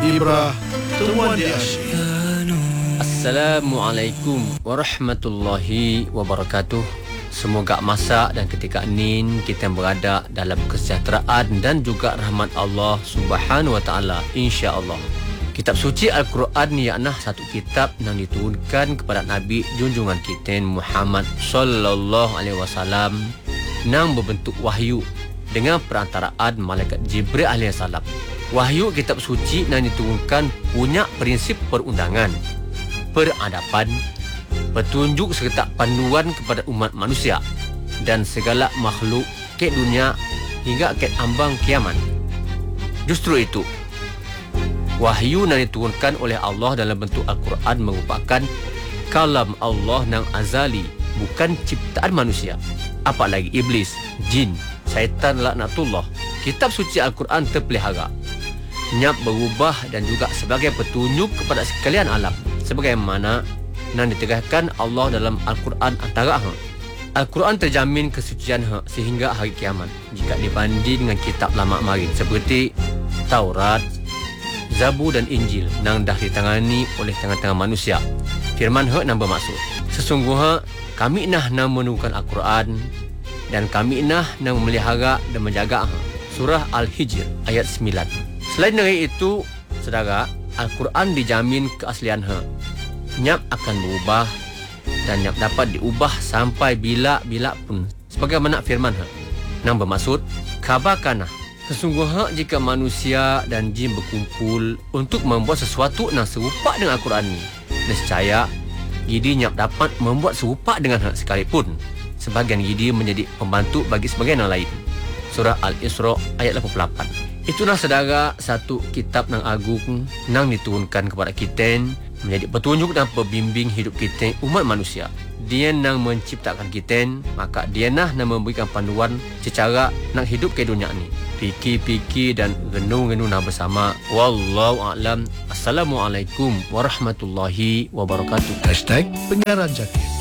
Ibrah Temuan di Asyik. Assalamualaikum warahmatullahi wabarakatuh. Semoga masa dan ketika ini kita berada dalam kesejahteraan dan juga rahmat Allah Subhanahu wa taala, insya-Allah. Kitab suci Al-Quran ialah satu kitab yang diturunkan kepada Nabi junjungan kita Muhammad sallallahu alaihi wasallam yang berbentuk wahyu dengan perantaraan malaikat Jibril alaihi salam. Wahyu kitab suci yang diturunkan punya prinsip perundangan, peradaban, petunjuk serta panduan kepada umat manusia dan segala makhluk ke dunia hingga ke ambang kiamat. Justru itu, wahyu yang diturunkan oleh Allah dalam bentuk Al-Quran merupakan kalam Allah yang azali, bukan ciptaan manusia. Apalagi iblis, jin, syaitan laknatullah. Kitab suci Al-Quran terpelihara, nyap berubah dan juga sebagai petunjuk kepada sekalian alam, sebagaimana yang ditegaskan Allah dalam Al-Quran antara Al-Quran terjamin kesucian sehingga hari kiamat jika dibanding dengan kitab lama marin seperti Taurat, Zabur dan Injil yang dah ditangani oleh tangan-tangan manusia. Firman yang bermaksud, sesungguhnya kami nak menurunkan Al-Quran dan kami nak memelihara dan menjaga. Surah Al-Hijr ayat 9. Selain dari itu, saudara, Al-Quran dijamin keasliannya. Nyap akan berubah dan nyap dapat diubah sampai bila-bila pun, sebagaimana firman yang bermaksud, kabarkanlah, sesungguhnya jika manusia dan jin berkumpul untuk membuat sesuatu yang serupa dengan Al-Quran ini, nescaya gidi nyap dapat membuat serupa dengan sekalipun. Sebahagian gidi menjadi pembantu bagi sebagian yang lain. Surah Al-Isra ayat 88. Itulah saudara satu kitab yang agung yang diturunkan kepada kita menjadi petunjuk dan pembimbing hidup kita umat manusia. Dia yang menciptakan kita, maka dia yang memberikan panduan secara nak hidup ke dunia ni. Fikir-fikir dan renung-renung bersama. Wallahu a'lam. Assalamualaikum warahmatullahi wabarakatuh. #Penyiaran Jaki.